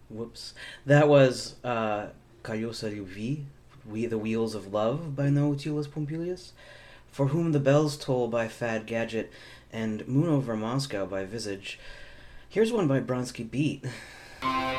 Whoops. That was Kayo Saryuvi, We the Wheels of Love by Nootulus Pompilius, For Whom the Bells Toll by Fad Gadget, and Moon Over Moscow by Visage. Here's one by Bronski Beat.